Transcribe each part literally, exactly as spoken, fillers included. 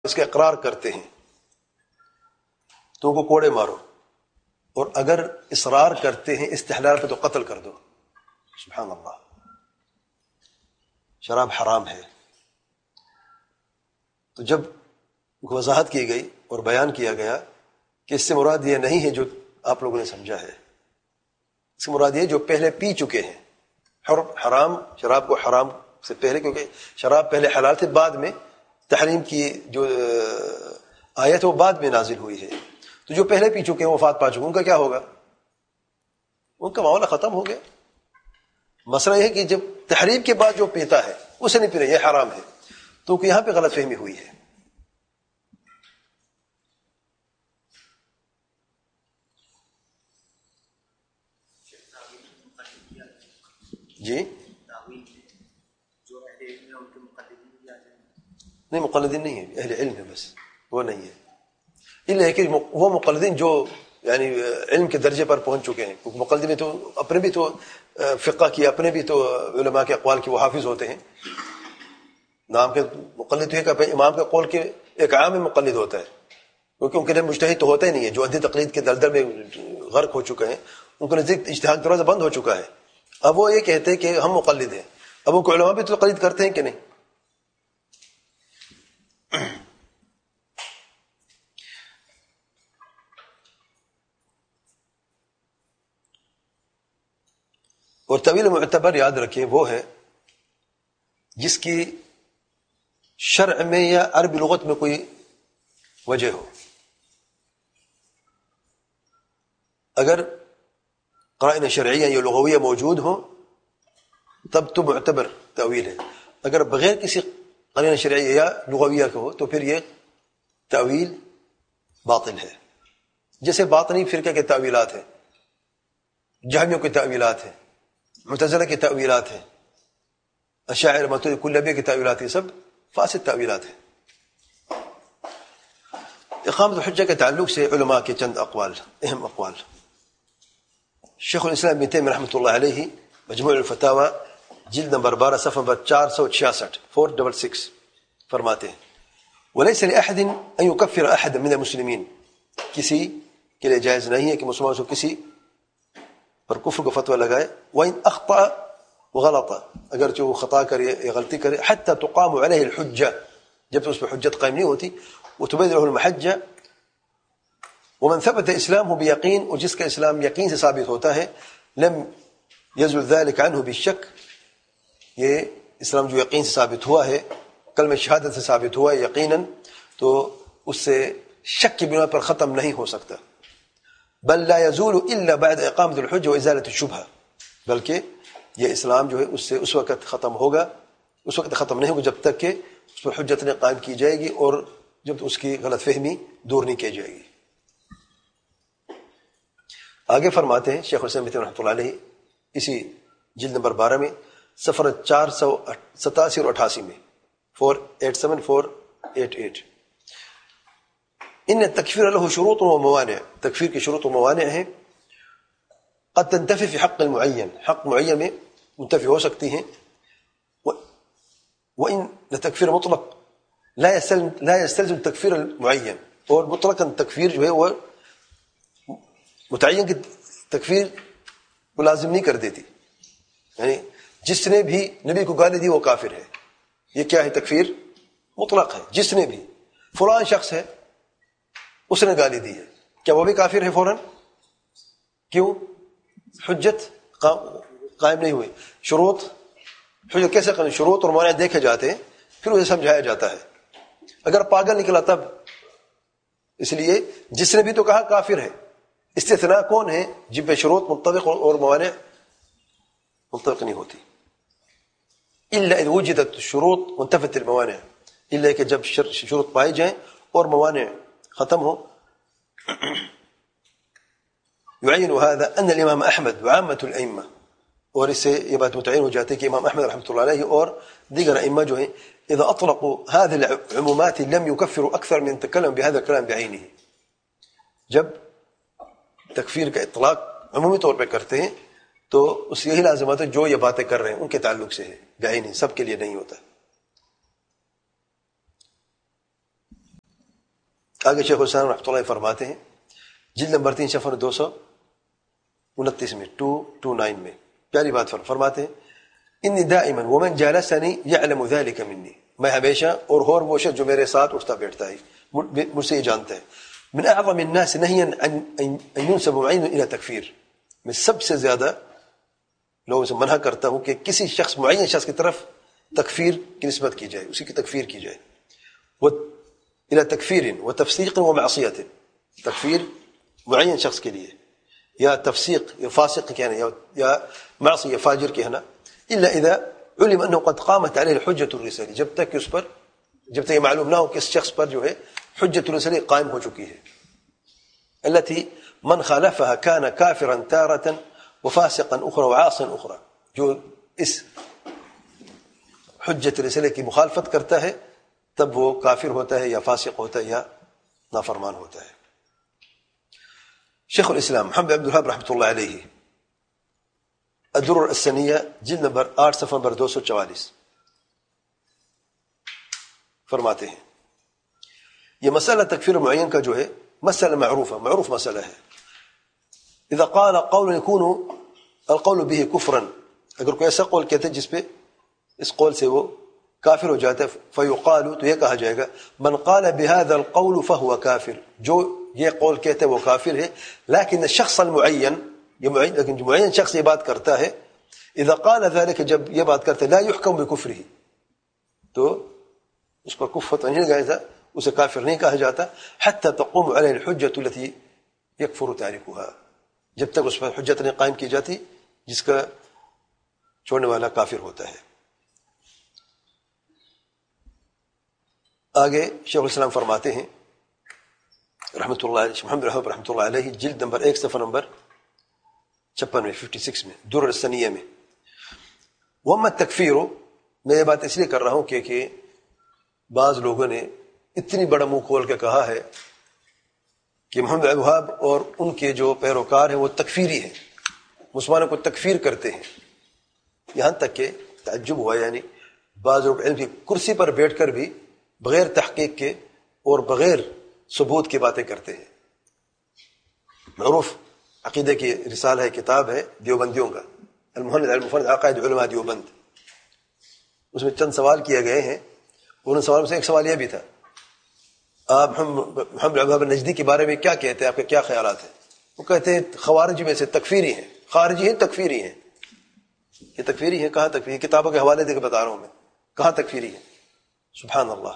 اس کا اقرار کرتے ہیں تو ان کو کوڑے مارو، اور اگر اصرار کرتے ہیں استحلال پہ تو قتل کر دو۔ سبحان اللہ، شراب حرام ہے۔ تو جب وضاحت کی گئی اور بیان کیا گیا کہ اس سے مراد یہ نہیں ہے جو آپ لوگوں نے سمجھا ہے، اس سے مراد یہ جو پہلے پی چکے ہیں۔ حرام شراب کو حرام سے پہلے، کیونکہ شراب پہلے حلال تھے، بعد میں تحریم کی جو آیت وہ بعد میں نازل ہوئی ہے۔ تو جو پہلے پی چکے ہیں، وفات پا چکے ہیں، ان کا کیا ہوگا؟ ان کا معاملہ ختم ہو گیا۔ مسئلہ یہ ہے کہ جب تحریم کے بعد جو پیتا ہے اسے نہیں پینا، یہ حرام ہے۔ تو یہاں پہ غلط فہمی ہوئی ہے۔ جی نہیں، مقلدین نہیں ہے، اہل علم ہے، بس وہ نہیں ہے۔ اللہ ہے کہ وہ مقلدین جو یعنی علم کے درجے پر پہنچ چکے ہیں، کیونکہ مقلدین میں تو اپنے بھی تو فقہ کی، اپنے بھی تو علماء کے اقوال کے وہ حافظ ہوتے ہیں۔ نام کے مقلد تو ہے کہ امام کے قول کے ایک عام مقلد ہوتا ہے، کیونکہ ان کے لیے مجتہد تو ہوتا ہی نہیں ہے۔ جو ادھی تقلید کے دلدل میں غرق ہو چکے ہیں، ان کو نزدیک اجتہاد دروازہ بند ہو چکا ہے۔ اب وہ یہ کہتے ہیں کہ ہم مقلد ہیں، اب ان کو علماء بھی تو تقلید کرتے ہیں کہ نہیں؟ اور طویل معتبر یاد رکھیں وہ ہے جس کی شرع میں یا عربی لغت میں کوئی وجہ ہو۔ اگر قرائن شرعیہ یا لغویہ موجود ہو تب تو معتبر تأویل ہے، اگر بغیر کسی قرائن شرعیہ یا لغویہ کے ہو تو پھر یہ تأویل باطل ہے۔ جیسے باطنی فرقہ کے تأویلات ہیں، جہمیوں کے تأویلات ہیں، معتزلہ کی تأویلات ہیں، اشاعرہ ماتریدی کلابیہ کی تأویلات ہیں، سب فاسد تأویلات ہیں۔ اقامت الحجہ کے تعلق سے علماء کے چند اقوال، اہم اقوال۔ شیخ الاسلام ابن تیمیہ رحمۃ اللہ علیہ مجموع الفتاوی جلد نمبر بارہ صفحہ نمبر چار سو چھیاسٹھ فور ڈبل سکس فرماتے ہیں وَلَيْسَ لِأَحَدٍ أَن يُكَفِّرَ أَحَدًا مِنَ الْمُسْلِمِينَ، کسی کے لیے جائز نہیں ہے کہ مسلمان کو کسی پر کفر کا فتویٰ لگائے۔ وَإِنْ أَخْطَأَ وَغَلَطَ، اگرچہ وہ خطا کرے یا غلطی کرے، حَتَّى تُقَامُ عَلَيْهِ الْحُجَّةِ، جب اس پر حجت قائم نہیں ہوتی، وَتُبَيْنُ لَهُ الْمَحَجَّةِ، وَمَنْ ثَبَتَ إِسْلَامُهُ بِيَقِينٍ، اور جس کا اسلام یقین سے ثابت ہوتا ہے، لَمْ يَزُلْ ذَلِكَ عَنْهُ بِالشَّكِّ، یہ اسلام جو یقین سے ثابت ہوا ہے، کلمہ شہادت سے ثابت ہوا ہے یقیناً، تو اس سے شک کی بنا پر ختم نہیں ہو سکتا۔ بل لا يزول الا بعد اقامت الحجہ وازالۃ الشبہہ، بلکہ یہ اسلام جو ہے اس سے اس وقت ختم ہوگا، اس وقت ختم نہیں ہوگا جب تک کہ اس پر حجت نے قائم کی جائے گی اور جب اس کی غلط فہمی دور نہیں کی جائے گی۔ آگے فرماتے ہیں شیخ الاسلام ابن تیمیہ رحمۃ اللہ علیہ اسی جلد نمبر بارہ میں صفحہ چار سو ستاسی اور اٹھاسی میں four eight seven four eight at ان التکفیر له شروط و موانع، تکفیر کی شروط و موانع ہیں۔ قد تنتفی فی حق المعین، حق معین میں منتفی ہو سکتی ہیں۔ وَإِنَّ تکفیر مطلق لا يستلزم لا يستلزم تکفیر المعین، اور مطلقاً تکفیر جو ہے وہ متعین کی تکفیر کو لازم نہیں کر دیتی، یعنی جس نے بھی نبی کو گالی دی وہ کافر ہے۔ یہ کیا ہے؟ تکفیر مطلق ہے۔ جس نے بھی فلاں شخص ہے اس نے گالی دی ہے، کیا وہ بھی کافر ہے فوراً؟ کیوں؟ حجت قائم نہیں ہوئی۔ شروط حجت کیسے قائم؟ شروط اور موانع دیکھے جاتے ہیں، پھر اسے سمجھایا جاتا ہے۔ اگر پاگل نکلا تب، اس لیے جس نے بھی تو کہا کافر ہے۔ استثناء کون ہے؟ جن پہ شروط متفق اور موانع متفق نہیں ہوتی۔ الا اذ وجدت الشروط وانتفت الموانع، الا کہ جب شروط پائی جائیں اور موانع ختم ہو۔ يعين هذا ان الامام احمد وعامة الائمة، اور اس سے یہ بات متعین ہو جاتی ہے کہ امام احمد رحمۃ اللہ علیہ اور دیگر ائمہ جو ہیں اذا اطلقوا هذه العمومات لم يكفروا اكثر من تكلم بهذا الكلام بعينه، جب تکفیر کا اطلاق عمومی طور پہ کرتے ہیں تو اس یہی لازمات ہے جو یہ باتیں کر رہے ہیں ان کے تعلق سے ہے، بعینی، سب کے لیے نہیں ہوتا۔ آگے شیخ الاسلام رحمۃ اللہ فرماتے ہیں جلد نمبر تین صفحہ دو سو انتیس میں ٹو ٹو نائن میں پیاری بات فرماتے ہیں انی دائما ومن جالسنی یعلم ذلک منی، میں ہمیشہ اور ہور وہ شخص جو میرے ساتھ اٹھتا بیٹھتا ہے مجھ سے یہ جانتا ہے، من اعظم الناس نہیا ان ينسب معین الى تکفیر، میں سب سے زیادہ لوگوں سے منع کرتا ہوں کہ کسی شخص معین شخص کی طرف تکفیر کی نسبت کی جائے، اسی کی تکفیر کی جائے، وہ الى تکفیر و تفسیق و معصیت، تکفیر معین شخص کے لیے یا تفسیق یا فاسق کہنا یا یا معصی یا فاجر کہنا، الا اذا علم انه قد قامت عليه الحجة الرسالية، جب تک کہ اس پر جب تک یہ معلوم نہ ہو کہ اس شخص پر جو ہے حجت الرسالية قائم ہو چکی ہے، التي من خالفها كان كافرا تارة وفاسقا اخرى وعاصا اخرى، جو اس حجت الرسالية کی مخالفت کرتا ہے تب وہ کافر ہوتا ہے یا فاسق ہوتا ہے یا نافرمان ہوتا ہے۔ شیخ الاسلام محمد عبد الوهاب رحمۃ اللہ علیہ الدرر السنیہ جلد نمبر آٹھ صفحہ نمبر دو سو چوالیس فرماتے ہیں یہ مسئلہ تکفیر معین کا جو ہے مسئلہ معروف معروف مسئلہ ہے، اذا قال قول يكون القول به كفرا، اگر کوئی ایسا قول کہتے ہیں جس پہ اس قول سے وہ کافر ہو جاتا ہے، فیقال، تو یہ کہا جائے گا من قال بهذا القول فهو کافر، جو یہ قول کہتے ہیں وہ کافر ہے، لیکن الشخص المعین، یہ معین لیکن جو معین شخص یہ بات کرتا ہے، اذا قال ذلك، جب یہ بات کرتا ہے، لا يحكم بكفره، تو اس پر کفر نہیں لگایا جاتا، اسے کافر نہیں کہا جاتا، حتى تقوم عليه الحجة التي يكفر تاركها، جب تک اس پر حجت نہیں قائم کی جاتی جس کا چھوڑنے والا کافر ہوتا ہے۔ آگے شیخ الاسلام فرماتے ہیں رحمۃ اللہ علیہ، محمد رحمۃ رحمۃ اللہ علیہ جلد نمبر ایک صفحہ نمبر چھپن میں ففٹی سکس میں درر السنیہ میں، وَأَمَّا التَّكْفِيرُ، میں یہ بات اس لیے کر رہا ہوں کہ کہ بعض لوگوں نے اتنی بڑا منہ کھول کے کہا ہے کہ محمد عبد الوہاب اور ان کے جو پیروکار ہیں وہ تکفیری ہیں، مسلمانوں کو تکفیر کرتے ہیں، یہاں تک کہ تعجب ہوا، یعنی بعض لوگ علم کی کرسی پر بیٹھ کر بھی بغیر تحقیق کے اور بغیر ثبوت کی باتیں کرتے ہیں۔ معروف عقیدے کی رسالہ ہے، کتاب ہے دیوبندیوں کا، المہند المفند عقائد علماء دیوبند، اس میں چند سوال کیے گئے ہیں، ان سوالوں سے ایک سوال یہ بھی تھا آپ محمد عبد نجدی کے بارے میں کیا کہتے ہیں، آپ کے کیا خیالات ہیں؟ وہ کہتے ہیں خوارج میں سے تکفیری ہیں، خارجی ہیں تکفیری ہیں۔ یہ تکفیری ہیں، کہاں تکفیری؟ کتابوں کے حوالے دے کے بتا رہا ہوں میں، کہاں تکفیری ہے؟ سبحان اللہ۔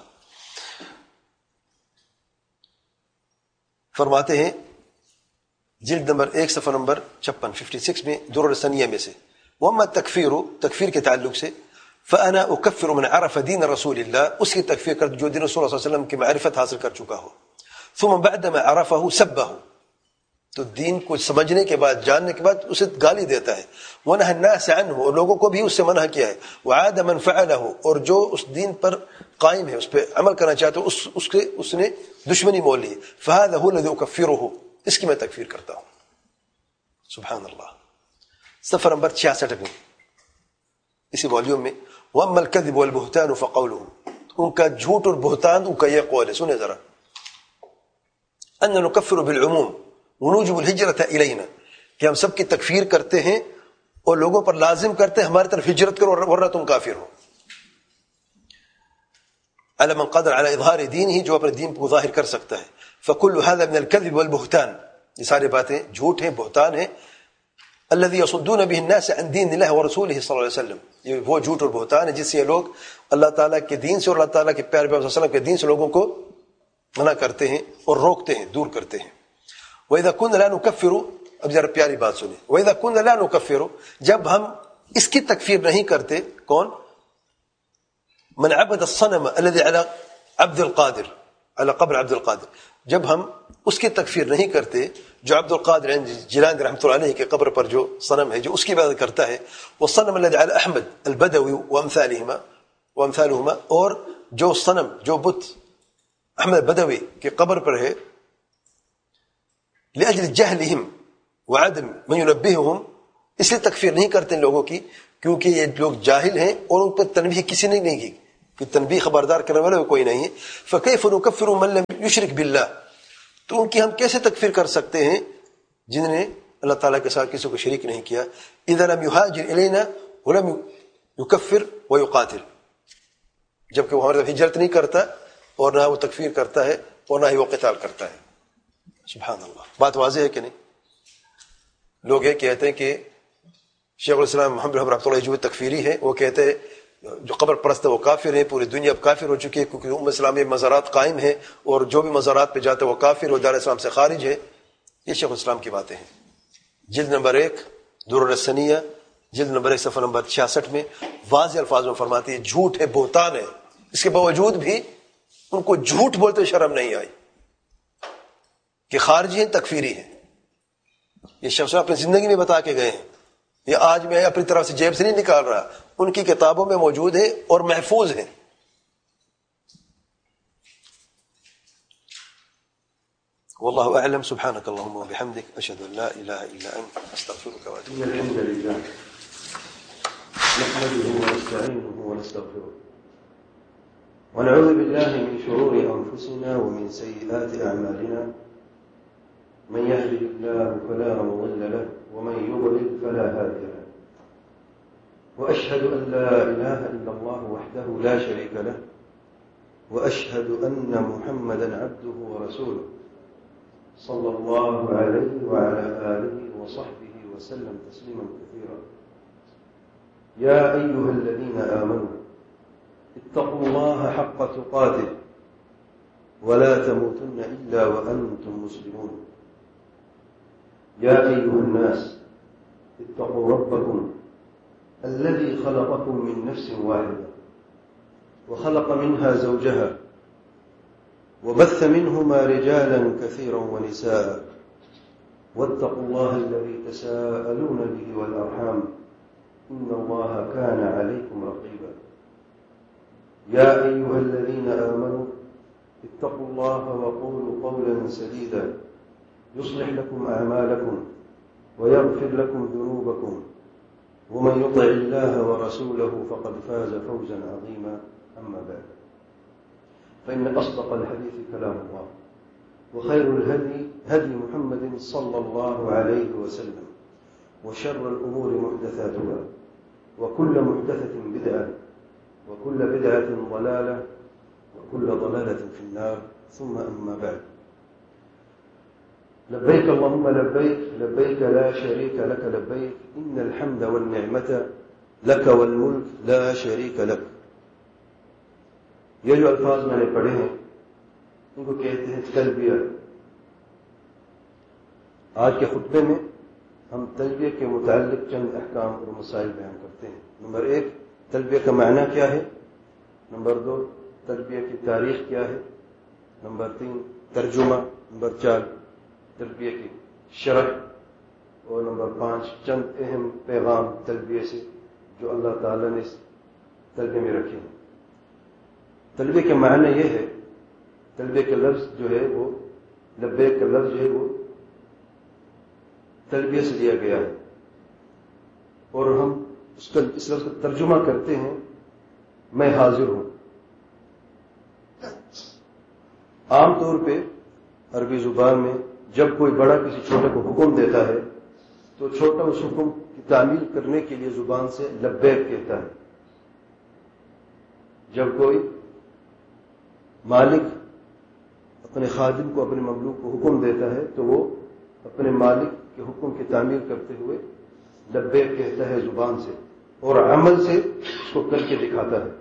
فرماتے ہیں جلد نمبر ایک صفحہ نمبر چھپن ففٹی سکس میں درر السنیہ میں سے، وَأَمَّا التَّكْفِيرُ، تکفیر کے تعلق سے، فَأَنَا أُكَفِّرُ مَنْ عَرَفَ دِينَ رَسُولِ اللَّهِ، اس کی تکفیر کر جو دین رسول اللہ صلی اللہ علیہ وسلم کی معرفت حاصل کر چکا ہو، ثُمَّ بَعْدَمَا عَرَفَهُ سَبَّهُ، تو دین کو سمجھنے کے بعد، جاننے کے بعد اسے گالی دیتا ہے، وَنَهَى النَّاسَ عَنْهُ، اور لوگوں کو بھی اس سے منع کیا ہے، وَعَادَ مَنْ فَعَلَهُ، اور جو اس دین پر قائم ہے، اس پہ عمل کرنا چاہتے ہو، اس اس کے اس نے دشمنی مول لی، فَهَذَا هُوَ الَّذِي أُكَفِّرُهُ، اس کی میں تکفیر کرتا ہوں۔ سبحان اللہ۔ صفحہ نمبر چھیاسٹھ میں اسی والیوم میں، وَأَمَّا الْكَذِبُ وَالْبُهْتَانُ فَقَوْلُهُ، ان کا جھوٹ اور بہتان ان کا یہ قول ہے، سنیں ذرا، أَنَّ نُكَفِّرُ بِالْعُمُومِ وَنُوجِبُ الْهِجْرَةَ إِلَيْنَا، کہ ہم سب کی تکفیر کرتے ہیں اور لوگوں پر لازم کرتے ہیں ہماری طرف ہجرت کرو ورنہ تم کافر ہو، عَلَى مَنْ قَدْرَ عَلَى إِظْهَارِ دِينِهِ، جو اپنے دین کو ظاہر کر سکتا ہے، فَكُلُّ هَذَا مِنَ الْكَذِبِ وَالْبُهْتَانِ، یہ ساری باتیں جھوٹ ہیں، بہتان ہیں، الذي يصدون به الناس عن دين الله ورسوله صلی اللہ علیہ وسلم، یہ وہ جھوٹ اور بہتان ہے جس سے لوگ اللہ تعالیٰ کے دین سے اور اللہ تعالیٰ کے پیارے پیغمبر صلی اللہ علیہ وسلم کے دین سے لوگوں کو منع کرتے ہیں اور روکتے ہیں، دور کرتے ہیں۔ وَإِذَا كُنَّا لَا نُكَفِّرُ، اب ذرا پیاری بات سنیں، وَإِذَا كُنَّا لَا نُكَفِّرُ، جب ہم اس کی تکفیر نہیں کرتے، کون؟ من عبد الصنم الذي على عبد القادر، على قبر عبد القادر، جب ہم اس کی تکفیر نہیں کرتے جو عبد القادر جیلانی رحمۃ اللہ علیہ کے قبر پر جو صنم ہے، جو اس کی عبادت کرتا ہے، والصنم الذي على احمد البدوی وامثالهما وامثالهما، اور جو صنم جو بت احمد بدوی کے قبر پر ہے، لاجل جہلهم وعدم من ينبههم، اس لیے تکفیر نہیں کرتے ان لوگوں کی کیونکہ یہ لوگ جاہل ہیں اور ان پر تنبیہ کسی نے نہیں کی، کہ تنبیہ خبردار کرنے والے کوئی نہیں ہے. فکیف نکفر من لم یشرک باللہ، تو ان کی ہم کیسے تکفیر کر سکتے ہیں جنہوں نے اللہ تعالیٰ کے ساتھ کسی کو شریک نہیں کیا. اذا لم یہاجر الینا ولم یکفر ویقاتل، جبکہ وہ ہمارے طرف ہجرت نہیں کرتا اور نہ وہ تکفیر کرتا ہے اور نہ ہی وہ قتال کرتا ہے. سبحان اللہ. بات واضح ہے کہ نہیں؟ لوگ یہ کہتے ہیں کہ شیخ الاسلام محمد رحمۃ اللہ جو تکفیری ہے، وہ کہتے ہیں جو قبر پرست ہے وہ کافر ہے، پوری دنیا اب کافر ہو چکی ہے کیونکہ امت اسلامی مزارات قائم ہیں اور جو بھی مزارات پہ جاتے ہیں وہ کافر اور دار اسلام سے خارج ہے. یہ شیخ الاسلام کی باتیں ہیں. جلد نمبر ایک درر الثنیہ، جلد نمبر ایک صفحہ نمبر چھیاسٹھ میں واضح الفاظ میں فرماتی ہے جھوٹ ہے، بہتان ہے. اس کے باوجود بھی ان کو جھوٹ بولتے شرم نہیں آئی کہ خارجی ہیں، تکفیری ہیں. یہ شخص اپنی زندگی میں بتا کے گئے ہیں. یہ آج میں اپنی طرف سے جیب سے نہیں نکال رہا، ان کی کتابوں میں موجود ہے اور محفوظ ہے. واللہ اعلم. سبحانک اللہم وبحمدک، اشہد ان لا الہ الا انت، استغفرک واتوب الیک. الحمد لله نحمده ونستعينه ونستغفره ونعوذ بالله من شرور أنفسنا ومن سيئات أعمالنا، من يهده الله فلا مضل له ومن يضلل فلا هادي له، وأشهد أن لا إله إلا الله وحده لا شريك له، وأشهد أن محمدا عبده ورسوله صلى الله عليه وعلى آله وصحبه وسلم تسليما كثيرا. يا أيها الذين آمنوا اتقوا الله حق تقاته ولا تموتن إلا وأنتم مسلمون. يا أيها الناس اتقوا ربكم الذي خلقكم من نفس واحدة وخلق منها زوجها وبث منهما رجالا كثيرا ونساء، واتقوا الله الذي تساءلون به والأرحام إن الله كان عليكم رقيبا. يا أيها الذين آمنوا اتقوا الله وقولوا قولا سديدا يصلح لكم أعمالكم ويغفر لكم ذنوبكم، ومن يطع الله ورسوله فقد فاز فوزا عظيما. أما بعد، فإن أصدق الحديث كلام الله، وخير الهدي هدي محمد صلى الله عليه وسلم، وشر الأمور محدثاتها، وكل محدثة بدعة، وكل بدعة ضلالة، وكل ضلالة في النار. ثم أما بعد، لبيك اللهم لبيك، لبيك لا شريك لك لبيك، إن الحمد والنعمة لك والملك لا شريك لك. یہ جو الفاظ میں نے پڑھے ہیں ان کو کہتے ہیں تلبیہ. آج کے خطبے میں ہم تلبیہ کے متعلق چند احکام اور مسائل بیان کرتے ہیں. نمبر ایک، تلبیہ کا معنی کیا ہے. نمبر دو، تلبیہ کی تاریخ کیا ہے. نمبر تین، ترجمہ. نمبر چار، تلبیہ کی شرح. اور نمبر پانچ، چند اہم پیغام تلبیہ سے جو اللہ تعالیٰ نے اس تلبیہ میں رکھے ہیں. تلبیہ کے معنی یہ ہے، تلبیہ کا لفظ جو ہے وہ لبیک کا لفظ جو ہے وہ تلبیہ سے لیا گیا ہے، اور ہم اس کا اس لفظ کا ترجمہ کرتے ہیں میں حاضر ہوں. عام طور پہ عربی زبان میں جب کوئی بڑا کسی چھوٹے کو حکم دیتا ہے تو چھوٹا اس حکم کی تعمیل کرنے کے لیے زبان سے لبیک کہتا ہے. جب کوئی مالک اپنے خادم کو، اپنے مملوک کو حکم دیتا ہے تو وہ اپنے مالک کے حکم کی تعمیل کرتے ہوئے لبیک کہتا ہے زبان سے، اور عمل سے اس کو کر کے دکھاتا ہے.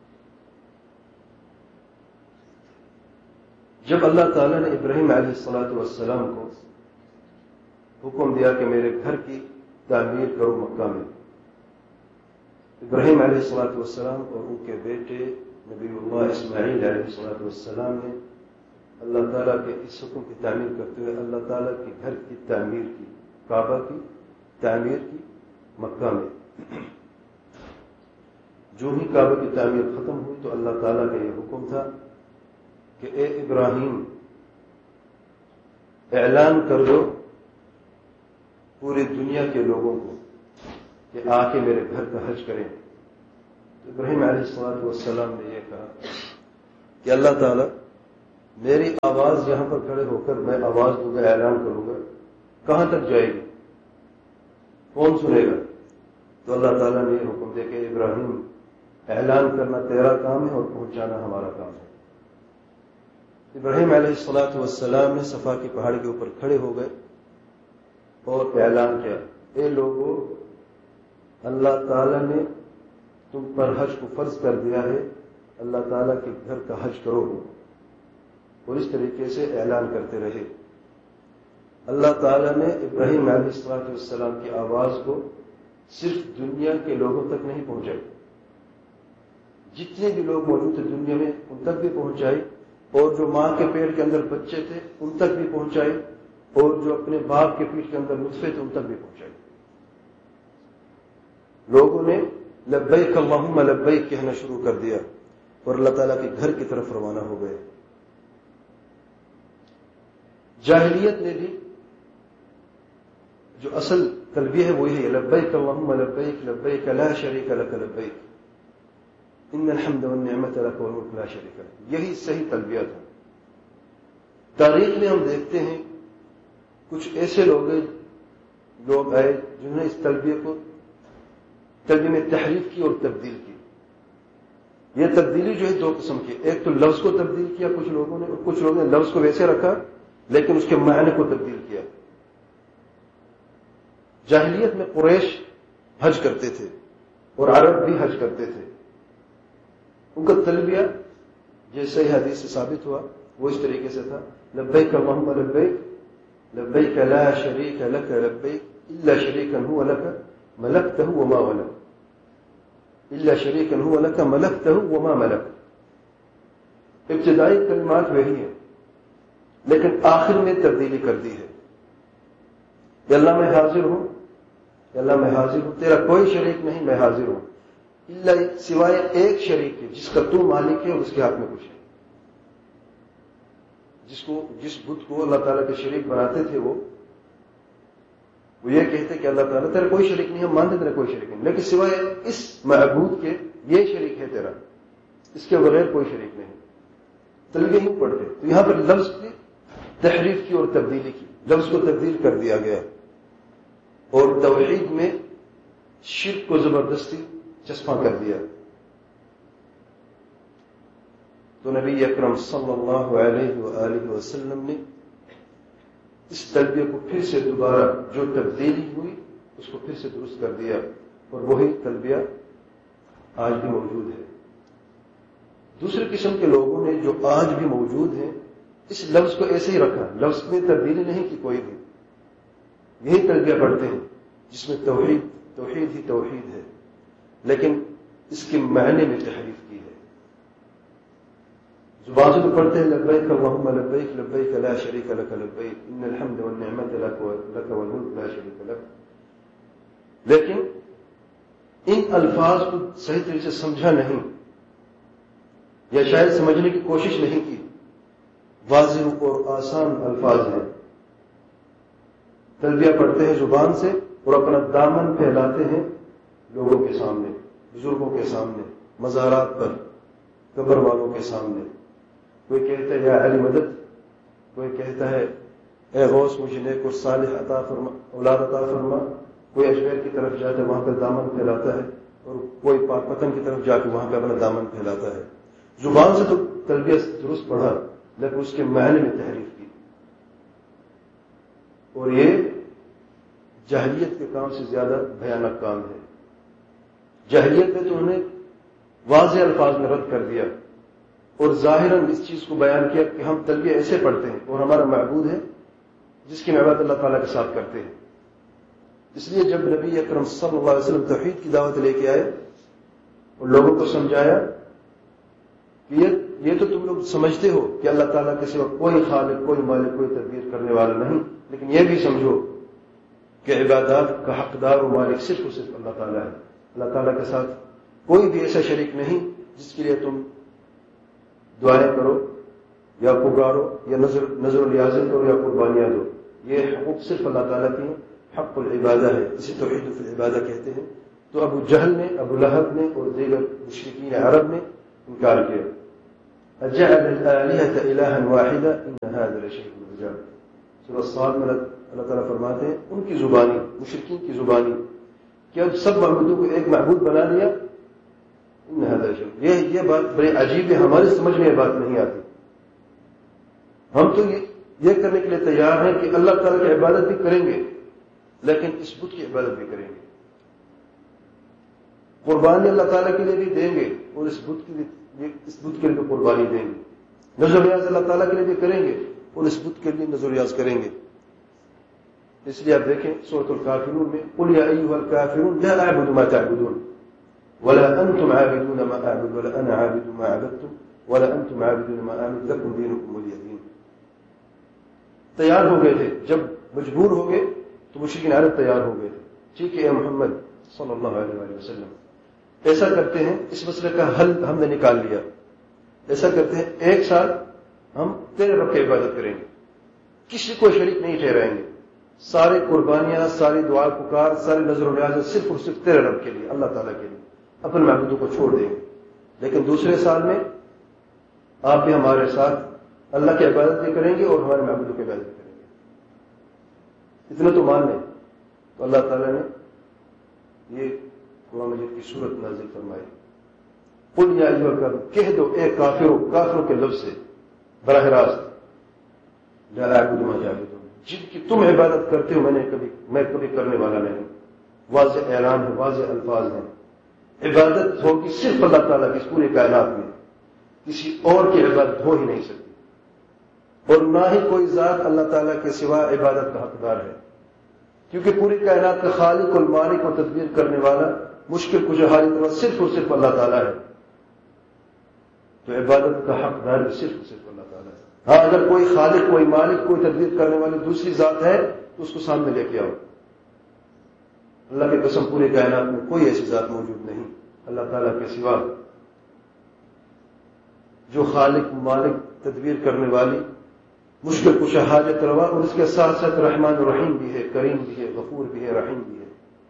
جب اللہ تعالیٰ نے ابراہیم علیہ الصلاۃ والسلام کو حکم دیا کہ میرے گھر کی تعمیر کرو مکہ میں، ابراہیم علیہ الصلاۃ والسلام اور ان کے بیٹے نبی اللہ اسماعیل علیہ الصلاۃ والسلام نے اللہ تعالیٰ کے اس حکم کی تعمیر کرتے ہوئے اللہ تعالیٰ کے گھر کی تعمیر کی، کعبہ کی تعمیر کی مکہ میں. جو ہی کعبہ کی تعمیر ختم ہوئی تو اللہ تعالیٰ کا یہ حکم تھا کہ اے ابراہیم، اعلان کر دو پوری دنیا کے لوگوں کو کہ آ کے میرے گھر کا حج کریں. تو ابراہیم علیہ السلام نے یہ کہا کہ اللہ تعالیٰ میری آواز یہاں پر کھڑے ہو کر میں آواز دوں گا، اعلان کروں گا، کہاں تک جائے گی، کون سنے گا؟ تو اللہ تعالیٰ نے یہ حکم دے کہ ابراہیم اعلان کرنا تیرا کام ہے اور پہنچانا ہمارا کام ہے۔ ابراہیم علیہ الصلاۃ والسلام نے صفا کی پہاڑ کے اوپر کھڑے ہو گئے اور اعلان کیا، اے لوگوں، اللہ تعالیٰ نے تم پر حج کو فرض کر دیا ہے، اللہ تعالیٰ کے گھر کا حج کرو، اور اس طریقے سے اعلان کرتے رہے۔ اللہ تعالیٰ نے ابراہیم علیہ الصلاۃ والسلام کی آواز کو صرف دنیا کے لوگوں تک نہیں پہنچائی، جتنے بھی لوگ موجود تھے دنیا میں ان تک بھی پہنچائی، اور جو ماں کے پیٹ کے اندر بچے تھے ان تک بھی پہنچائی، اور جو اپنے باپ کے پیٹ کے اندر نطفے تھے ان تک بھی پہنچائی۔ لوگوں نے لبیک اللہم لبیک کہنا شروع کر دیا اور اللہ تعالیٰ کے گھر کی طرف روانہ ہو گئے۔ جاہلیت نے بھی جو اصل تلبیہ ہے وہی ہے، لبیک اللہم لبیک لبیک لا شریک لک لبیک ان الحمد والنعمت لک والملک لا شریک لک، یہی صحیح تلبیہ تھا۔ تاریخ میں ہم دیکھتے ہیں کچھ ایسے لوگ لوگ آئے جنہوں نے اس تلبیہ کو تلبیہ میں تحریف کی اور تبدیل کی۔ یہ تبدیلی جو ہے دو قسم کی، ایک تو لفظ کو تبدیل کیا کچھ لوگوں نے، اور کچھ لوگوں نے لفظ کو ویسے رکھا لیکن اس کے معنی کو تبدیل کیا۔ جاہلیت میں قریش حج کرتے تھے اور عرب بھی حج کرتے تھے، ان کا تلبیہ جیسے حدیث سے ثابت ہوا وہ اس طریقے سے تھا، لبیک اللہم لبیک لبیک لا شریک لک لبیک الا شریکا هو لک ملکتہ وما ملک الا شریکا هو لک ملکتہ وما ملک۔ ابتدائی کلمات وہی ہیں لیکن آخر میں تبدیلی کر دی ہے کہ اللہ میں حاضر ہوں، کہ اللہ میں حاضر ہوں، تیرا کوئی شریک نہیں، میں حاضر ہوں، اللہ سوائے ایک شریک ہے جس کا تو مالک ہے اور اس کے ہاتھ میں کچھ ہے۔ جس کو جس بت کو اللہ تعالیٰ کے شریک بناتے تھے وہ وہ یہ کہتے کہ اللہ تعالیٰ تیرا کوئی شریک نہیں، ہم مانتے تیرا کوئی شریک نہیں، لیکن سوائے اس معبود کے یہ شریک ہے تیرا، اس کے بغیر کوئی شریک نہیں۔ تلبیہ یوں پڑھتے، تو یہاں پر لفظ کی تحریف کی اور تبدیلی کی، لفظ کو تبدیل کر دیا گیا اور توحید میں شرک کو زبردستی چسپاں کر دیا۔ تو نبی اکرم صلی اللہ علیہ وآلہ وسلم نے اس تلبیہ کو پھر سے دوبارہ جو تبدیلی ہوئی اس کو پھر سے درست کر دیا، اور وہی تلبیہ آج بھی موجود ہے۔ دوسری قسم کے لوگوں نے جو آج بھی موجود ہیں اس لفظ کو ایسے ہی رکھا، لفظ میں تبدیلی نہیں کی کوئی بھی، یہی تلبیہ پڑھتے ہیں جس میں توحید توحید ہی توحید ہے لیکن اس کے معنی میں تحریف کی ہے۔ زبان سے تو پڑھتے ہیں لبیک اللہم لبیک لبیک لا شریک لک لبیک ان الحمد والنعمت لک والملک لا شریک لک، لیکن ان الفاظ کو صحیح طریقے سے سمجھا نہیں یا شاید سمجھنے کی کوشش نہیں کی۔ واضح اور آسان الفاظ ہیں، تلبیہ پڑھتے ہیں زبان سے اور اپنا دامن پھیلاتے ہیں لوگوں کے سامنے، بزرگوں کے سامنے، مزارات پر، قبر والوں کے سامنے۔ کوئی کہتا ہے یا علی مدد، کوئی کہتا ہے اے غوث مجھے نیک اور صالح عطا فرما، اولاد عطا فرما، کوئی اجمیر کی طرف جاتا ہے وہاں پہ دامن پھیلاتا ہے، اور کوئی پاک پتن کی طرف جا کے وہاں پہ اپنا دامن پھیلاتا ہے۔ زبان سے تو تلبیہ درست پڑھا لیکن اس کے معنی میں تحریف کی، اور یہ جاہلیت کے کام سے زیادہ بھیانک کام ہے۔ جاہلیت میں تو انہوں نے واضح الفاظ میں رد کر دیا اور ظاہراً اس چیز کو بیان کیا کہ ہم تلبیہ ایسے پڑھتے ہیں اور ہمارا معبود ہے جس کی عبادت اللہ تعالیٰ کے ساتھ کرتے ہیں۔ اس لیے جب نبی اکرم صلی اللہ علیہ وسلم توحید کی دعوت لے کے آئے اور لوگوں کو سمجھایا کہ یہ یہ تو تم لوگ سمجھتے ہو کہ اللہ تعالیٰ کے سوا کوئی خالق، کوئی مالک، کوئی تدبیر کرنے والا نہیں، لیکن یہ بھی سمجھو کہ عبادات کا حقدار و مالک صرف اور صرف اللہ تعالیٰ ہے۔ اللہ تعالیٰ کے ساتھ کوئی بھی ایسا شریک نہیں جس کے لیے تم دعائیں کرو یا پکارو یا نظر نظر الیازیں کرو یا قربانیاں دو، یہ حقوق صرف اللہ تعالیٰ کی حق العبادہ ہے، اسے توحید فی العبادہ کہتے ہیں۔ تو ابو جہل نے، ابو لہب نے اور دیگر مشرکین عرب نے انکار کیا. اجعل الآلهة إلها واحدا ان هذا لشيء عجاب. سورہ صاد میں اللہ تعالیٰ فرماتے ہیں ان کی زبانی، مشرکین کی زبانی، کہ اب سب معبودوں کو ایک معبود بنا لیا. ان هذا لشيء، یہ یہ بات بڑی عجیب ہے، ہماری سمجھ میں یہ بات نہیں آتی. ہم تو یہ یہ کرنے کے لیے تیار ہیں کہ اللہ تعالیٰ کی عبادت بھی کریں گے لیکن اس بت کی عبادت بھی کریں گے. قربانی اللہ تعالیٰ کے لیے بھی دیں گے اور اس بت کے لیے اس بت کے لیے قربانی دیں گے. نذر ریاض اللہ تعالیٰ کے لیے بھی کریں گے اور اس بت کے لیے نذر ریاض کریں گے. اس لیے آپ دیکھیں سورۃ الکافرون میں قل یا ایھا الکافرون لا اعبد ما تعبدون ولا انتم عابدون ما اعبد ولا انا عابد ما عبدتم ولا انتم عابدون ما اعبد لكم دينكم ولي دين. تیار ہو گئے تھے، جب مجبور ہو گئے تو مشرکین عرب تیار ہو گئے تھے. ٹھیک ہے اے محمد صلی اللہ علیہ وسلم، ایسا کرتے ہیں، اس مسئلے کا حل ہم نے نکال لیا. ایسا کرتے ہیں ایک سال ہم تیرے رب کی عبادت کریں گے، کسی کو شریک نہیں ٹھہرائیں گے. سارے قربانیاں، ساری دعا پکار، سارے نظر و نیاز صرف اور صرف تیرے رب کے لیے، اللہ تعالیٰ کے لیے. اپنے معبودوں کو چھوڑ دیں گے. لیکن دوسرے سال میں آپ بھی ہمارے ساتھ اللہ کی عبادت بھی کریں گے اور ہمارے معبودوں کی عبادت بھی کریں گے. اتنا تو مان لیں. تو اللہ تعالیٰ نے یہ قرآن مجید کی صورت نازل فرمائی. قل یا ایھا الکافرون، کہہ دو اے کافروں، کافروں کے لفظ سے براہ راست، لا اعبد ما تعبدون، جن کی تم عبادت کرتے ہو میں نے کبھی میں کبھی کرنے والا نہیں. واضح اعلان ہے، واضح الفاظ ہیں. عبادت ہوگی صرف اللہ تعالیٰ کی اس پوری کائنات میں، کسی اور کی عبادت ہو ہی نہیں سکتی. اور نہ ہی کوئی ذات اللہ تعالیٰ کے سوا عبادت کا حقدار ہے، کیونکہ پوری کائنات کا خالق اور مالک اور تدبیر کرنے والا، مشکل کشا حاجت صرف اور صرف اللہ تعالیٰ ہے. تو عبادت کا حقدار بھی صرف اور صرف اللہ تعالیٰ ہے. ہاں اگر کوئی خالق، کوئی مالک، کوئی تدبیر کرنے والی دوسری ذات ہے تو اس کو سامنے لے کے آؤ. اللہ کی قسم پوری کائنات میں کوئی ایسی ذات موجود نہیں اللہ تعالیٰ کے سوا جو خالق، مالک، تدبیر کرنے والی، مشکل کشا حاجت روا اور اس کے ساتھ ساتھ رحمان و رحیم بھی ہے، کریم بھی ہے، غفور بھی ہے، رحیم بھی ہے.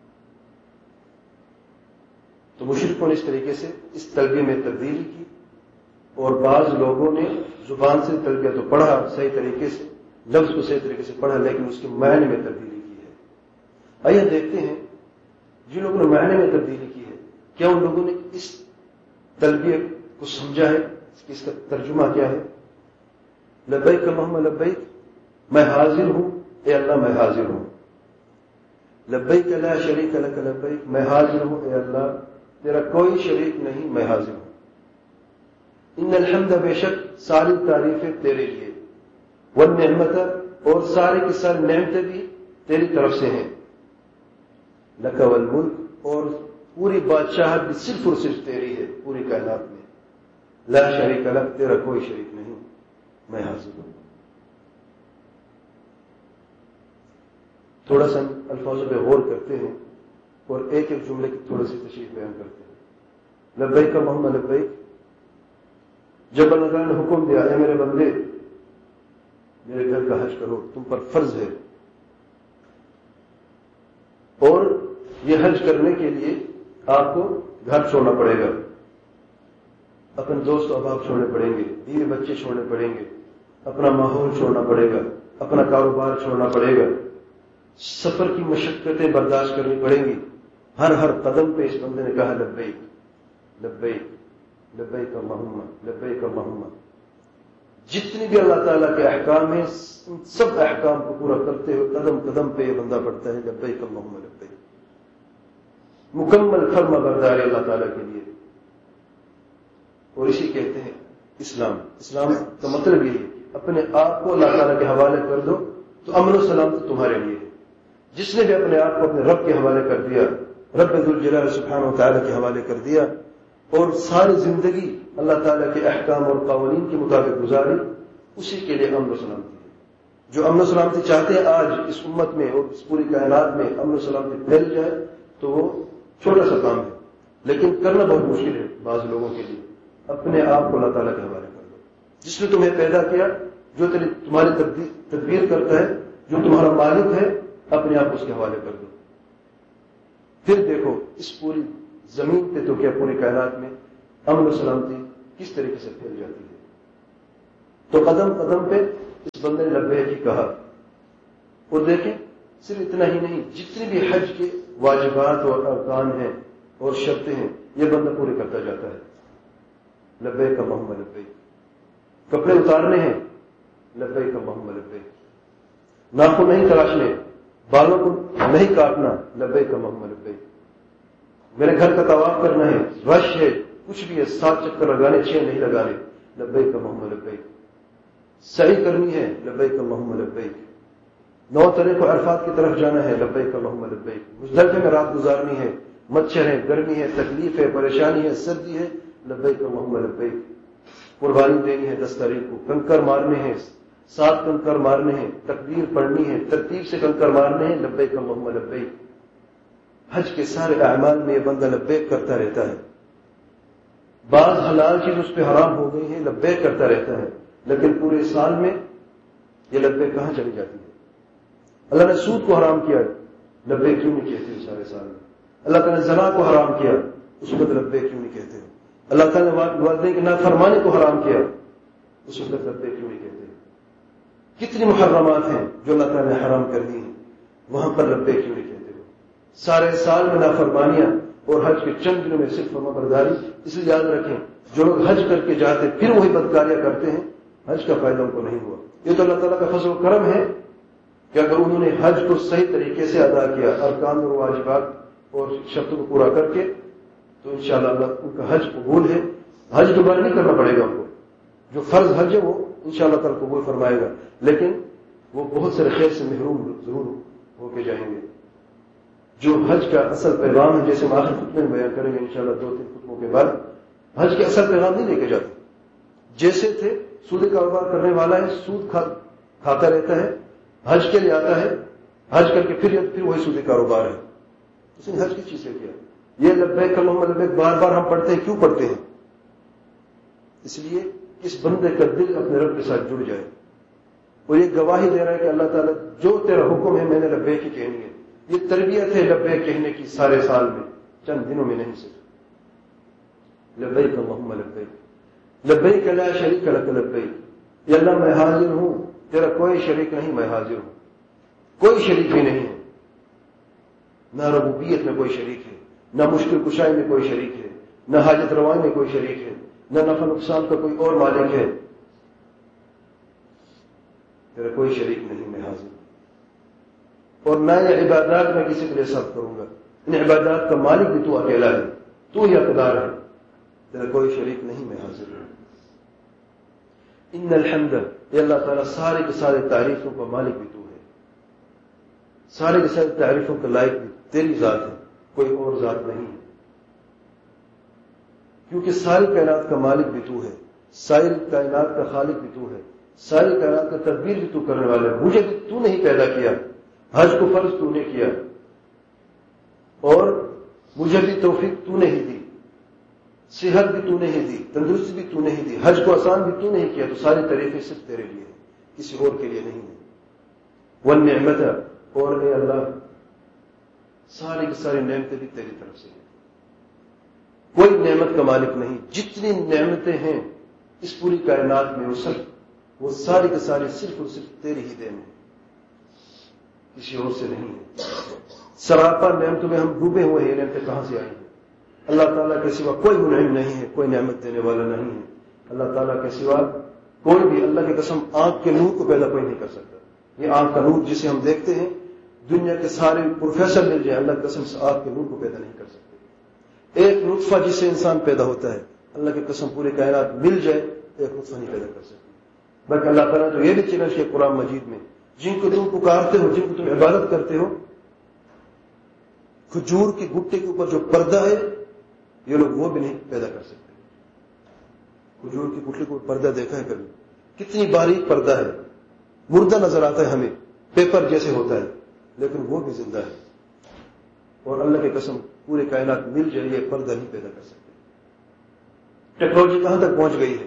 تو مشرکوں نے اس طریقے سے اس تلبیہ میں تبدیلی کی، اور بعض لوگوں نے زبان سے تلبیہ تو پڑھا صحیح طریقے سے، لفظ کو صحیح طریقے سے پڑھا، لیکن اس کے معنی میں تبدیلی کی ہے. آئیے دیکھتے ہیں جن لوگوں نے معنی میں تبدیلی کی ہے کیا ان لوگوں نے اس تلبیہ کو سمجھا ہے، اس کا ترجمہ کیا ہے. لبیک اللہم لبیک، میں حاضر ہوں اے اللہ، میں حاضر ہوں. لبیک لا شریک لک لبیک، میں حاضر ہوں اے اللہ، تیرا کوئی شریک نہیں، میں حاضر ہوں. ان الحمد، بے شک ساری تعریفیں تیرے لیے، والنعمت، اور ساری کی ساری نعمتیں بھی تیری طرف سے ہیں. لک والملک، اور پوری بادشاہت بھی صرف اور صرف تیری ہے پوری کائنات میں. لا شریک لک، تیرا کوئی شریک نہیں، میں حاضر ہوں. تھوڑا سا الفاظوں پہ غور کرتے ہیں اور ایک ایک جملے کی تھوڑی سی تشریح بیان کرتے ہیں. لبیک اللہم لبیک، جب اللہ تعالیٰ نے حکم دیا اے میرے بندے میرے گھر کا حج کرو، تم پر فرض ہے، اور یہ حج کرنے کے لیے آپ کو گھر چھوڑنا پڑے گا، اپنے دوست احباب چھوڑنے پڑیں گے، بیوی بچے چھوڑنے پڑیں گے، اپنا ماحول چھوڑنا پڑے گا، اپنا کاروبار چھوڑنا پڑے گا، سفر کی مشقتیں برداشت کرنی پڑیں گی. ہر ہر قدم پہ اس بندے نے کہا لبیک لبیک لبیک اللہم لبیک اللہم. جتنی بھی اللہ تعالیٰ کے احکام ہیں ان سب احکام کو پورا کرتے ہوئے قدم قدم پہ یہ بندہ پڑھتا ہے لبیک اللہم لبیک. مکمل فرما برداری اللہ تعالیٰ کے لیے. اور اسی کہتے ہیں اسلام. اسلام کا مطلب یہ ہے کہ اپنے آپ کو اللہ تعالیٰ کے حوالے کر دو تو امن و سلام تو تمہارے لیے ہے. جس نے بھی اپنے آپ کو اپنے رب کے حوالے کر دیا، رب ذوالجلال سبحانہ و تعالیٰ کے حوالے کر دیا، اور ساری زندگی اللہ تعالیٰ کے احکام اور قوانین کے مطابق گزاری، اسی کے لیے امن و سلامتی ہے. جو امن و سلامتی چاہتے ہیں آج اس امت میں اور اس پوری کائنات میں امن و سلامتی پھیل جائے تو وہ چھوٹا سا کام ہے، لیکن کرنا بہت مشکل ہے بعض لوگوں کے لیے. اپنے آپ کو اللہ تعالیٰ کے حوالے کر دو. جس نے تمہیں پیدا کیا، جو تمہاری تدبیر کرتا ہے، جو تمہارا مالک ہے، اپنے آپ کو اس کے حوالے کر دو. پھر دیکھو اس پوری زمین پہ تو کیا پوری کائنات میں امن و سلامتی کس طریقے سے پھیل جاتی ہے. تو قدم قدم پہ اس بندے نے لبیک ہی کہا. اور دیکھیں صرف اتنا ہی نہیں، جتنے بھی حج کے واجبات اور ارکان ہیں اور شرطیں ہیں یہ بندہ پورے کرتا جاتا ہے. لبیک اللہم لبیک. کپڑے اتارنے ہیں، لبیک اللہم لبیک. ناخن نہیں تراشنے، بالوں کو نہیں کاٹنا، لبیک اللہم لبیک. میرے گھر کا طواف کرنا ہے، رش ہے، کچھ بھی ہے، سات چکر لگانے، چھ نہیں لگانے، لبیک اللہم لبیک. سعی کرنی ہے، لبیک اللہم لبیک. نو طریق و عرفات کی طرف جانا ہے، لبیک اللہم لبیک. مزدلفے میں رات گزارنی ہے، مچھر ہے، گرمی ہے، تکلیف ہے، پریشانی ہے، سردی ہے، لبیک اللہم لبیک. قربانی دینی ہے دس تاریخ کو، کنکر مارنے ہیں، سات کنکر مارنے ہیں، تکبیر پڑھنی ہے، ترتیب سے کنکر مارنے ہیں، لبیک اللہم لبیک. حج کے سارے اعمال میں یہ بندہ لبیک کرتا رہتا ہے. بعض حلال چیز اس پہ حرام ہو گئی ہے، لبیک کرتا رہتا ہے، لیکن پورے سال میں یہ لبیک کہاں چلی جاتی ہے؟ اللہ نے سود کو حرام کیا، لبیک کیوں نہیں کہتے ہو سارے سال میں؟ اللہ تعالیٰ نے زنا کو حرام کیا، اس وقت لبیک کیوں نہیں کہتے ہو؟ اللہ تعالیٰ نے والدین کی نافرمانی کو حرام کیا، اس وقت لبیک کیوں نہیں کہتے ہو؟ کتنی محرمات ہیں جو اللہ تعالیٰ نے حرام کر دی ہیں، وہاں پر لبیک کیوں نہیں کہتے ہو؟ سارے سال میں نافرمانیاں اور حج کے چند دنوں میں صرف فرما برداری. اس لیے یاد رکھیں جو لوگ حج کر کے جاتے پھر وہی بدکاریاں کرتے ہیں، حج کا فائدہ ان کو نہیں ہوا. یہ تو اللہ تعالیٰ کا فضل و کرم ہے کہ اگر انہوں نے حج کو صحیح طریقے سے ادا کیا، ارکان اور واجبات اور شرطوں کو پورا کر کے، تو انشاءاللہ اللہ ان کا حج قبول ہے. حج دوبارہ نہیں کرنا پڑے گا ان کو، جو فرض حج ہے وہ انشاءاللہ تعالیٰ قبول فرمائے گا، لیکن وہ بہت سارے خیر سے محروم ضرور ہو کے جائیں گے. جو حج کا اصل پیغام ہے، جیسے ہم آخر خطبے میں بیان کریں گے انشاءاللہ دو تین خطبوں کے بعد، حج کے اصل پیغام نہیں لے کے جاتے. جیسے تھے سود کاروبار کرنے والا ہے، سود کھا کھاتا رہتا ہے، حج کے لیے آتا ہے، حج کر کے پھر پھر وہی سودی کاروبار ہے. اس نے حج کی چیزیں کیا. یہ لبیک اللہم لبیک بار بار ہم پڑھتے ہیں، کیوں پڑھتے ہیں؟ اس لیے اس بندے کا دل اپنے رب کے ساتھ جڑ جائے اور یہ گواہی دے رہا ہے کہ اللہ تعالیٰ جو تیرا حکم ہے میں نے لبیک ہی کہنی ہے. یہ تربیت ہے لبیک کہنے کی سارے سال میں، چند دنوں میں نہیں صرف. لبیک اللہم لبیک لبیک لا شریک لک لبیک. یا اللہ میں حاضر ہوں، تیرا کوئی شریک نہیں، میں حاضر ہوں. کوئی شریک بھی نہیں ہے، نہ ربوبیت میں کوئی شریک ہے، نہ مشکل کشائی میں کوئی شریک ہے، نہ حاجت روائی میں کوئی شریک ہے، نہ نفع نقصان کا کوئی اور مالک ہے. تیرا کوئی شریک نہیں، میں حاضر ہوں. اور میں یہ عبادات میں کسی کے لیے صرف کروں گا. ان عبادات کا مالک بھی تو اکیلا ہے، تو ہی اقدار ہے. تیرا کوئی شریک نہیں، میں حاضر ہوں. ان الحمد، یہ اللہ تعالیٰ سارے کے سارے تعریفوں کا مالک بھی تو ہے، سارے کے سارے تعریفوں کا لائق بھی تیری ذات ہے، کوئی اور ذات نہیں ہے. کیونکہ ساری کائنات کا مالک بھی تو ہے، ساری کائنات کا خالق بھی تو ہے، ساری کائنات کا تدبیر بھی تو کرنے والا ہے. مجھے بھی تو نہیں پیدا کیا، حج کو فرض تو نے کیا، اور مجھے بھی توفیق تو نے ہی دی، صحت بھی تو نے ہی دی، تندرستی بھی تو نے ہی دی، حج کو آسان بھی تو نے ہی کیا. تو ساری تعریفیں صرف تیرے لیے ہیں، کسی اور کے لیے نہیں ہے. والنعمت، اور اے اللہ ساری کی ساری نعمتیں بھی تیری طرف سے ہیں، کوئی نعمت کا مالک نہیں. جتنی نعمتیں ہیں اس پوری کائنات میں وہ صرف وہ ساری کی ساری صرف اور صرف تیری ہی دین ہے، کسی اور سے نہیں ہے. سراپا نعمتوں میں ہم ڈوبے ہوئے ہیں. نعمتیں کہاں سے آئی ہیں؟ اللہ تعالیٰ کے سوا کوئی منعم نہیں ہے، کوئی نعمت دینے والا نہیں ہے. اللہ تعالیٰ کے سوا کوئی بھی، اللہ کی قسم، آنکھ کے نور کو پیدا کوئی نہیں کر سکتا. یہ آنکھ کا نور جسے ہم دیکھتے ہیں، دنیا کے سارے پروفیسر مل جائے، اللہ کی قسم سے آنکھ کے نور کو پیدا نہیں کر سکتے. ایک نطفہ جسے انسان پیدا ہوتا ہے، اللہ کی قسم پورے کائنات مل جائے ایک نطفہ نہیں پیدا کر سکتے. بلکہ اللہ تعالیٰ تو یہ بھی چیلنج ہے قرآن مجید میں، جن کو تم پکارتے ہو، جن کو تم عبادت کرتے ہو، کھجور کی گٹے کے اوپر جو پردہ ہے یہ لوگ وہ بھی نہیں پیدا کر سکتے. کھجور کی گٹے کے اوپر پردہ دیکھا ہے کبھی؟ کتنی باریک پردہ ہے، مردہ نظر آتا ہے ہمیں، پیپر جیسے ہوتا ہے، لیکن وہ بھی زندہ ہے. اور اللہ کی قسم پورے کائنات مل جائے یہ پردہ نہیں پیدا کر سکتے. ٹیکنالوجی کہاں تک پہنچ گئی ہے؟